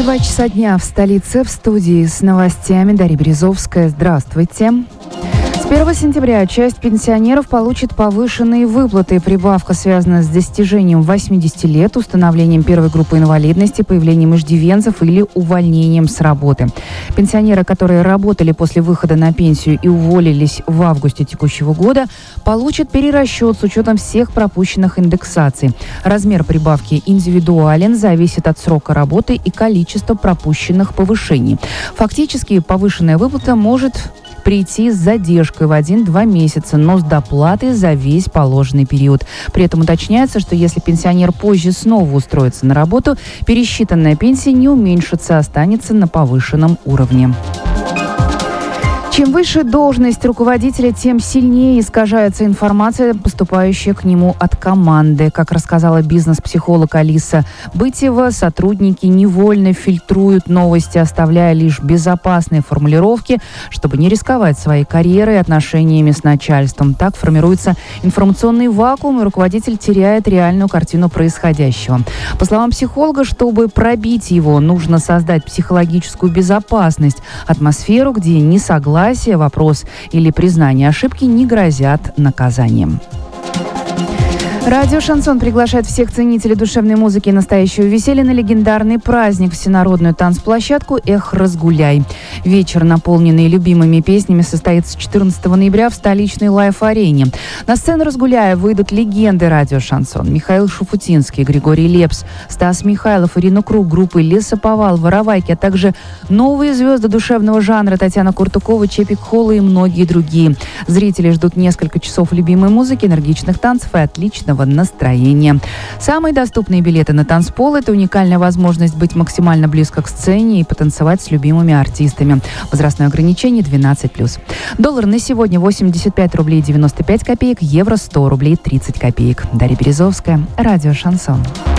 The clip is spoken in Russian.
2 часа дня в столице, в студии с новостями Дарья Березовская. Здравствуйте. С 1 сентября часть пенсионеров получит повышенные выплаты. Прибавка связана с достижением 80 лет, установлением первой группы инвалидности, появлением иждивенцев или увольнением с работы. Пенсионеры, которые работали после выхода на пенсию и уволились в августе текущего года, получат перерасчет с учетом всех пропущенных индексаций. Размер прибавки индивидуален, зависит от срока работы и количества пропущенных повышений. Фактически повышенная выплата может прийти с задержкой в 1-2 месяца, но с доплатой за весь положенный период. При этом уточняется, что если пенсионер позже снова устроится на работу, пересчитанная пенсия не уменьшится, а останется на повышенном уровне. Чем выше должность руководителя, тем сильнее искажается информация, поступающая к нему от команды. Как рассказала бизнес-психолог Алиса Бытьева, сотрудники невольно фильтруют новости, оставляя лишь безопасные формулировки, чтобы не рисковать своей карьерой и отношениями с начальством. Так формируется информационный вакуум, и руководитель теряет реальную картину происходящего. По словам психолога, чтобы пробить его, нужно создать психологическую безопасность, атмосферу, где несогласие, вопрос или признание ошибки не грозят наказанием. Радио «Шансон» приглашает всех ценителей душевной музыки и настоящего веселья на легендарный праздник, всенародную танцплощадку «Эх, разгуляй». Вечер, наполненный любимыми песнями, состоится 14 ноября в столичной лайф-арене. На сцену «Разгуляя» выйдут легенды радио «Шансон». Михаил Шуфутинский, Григорий Лепс, Стас Михайлов, Ирина Круг, группы «Лесоповал», «Воровайки», а также новые звезды душевного жанра Татьяна Куртукова, Чепик Холла и многие другие. Зрители ждут несколько часов любимой музыки, энергичных танцев и отличного настроения. Самые доступные билеты на танцпол – это уникальная возможность быть максимально близко к сцене и потанцевать с любимыми артистами. Возрастное ограничение 12+. Доллар на сегодня 85 рублей 95 копеек, евро 100 рублей 30 копеек. Дарья Березовская, радио «Шансон».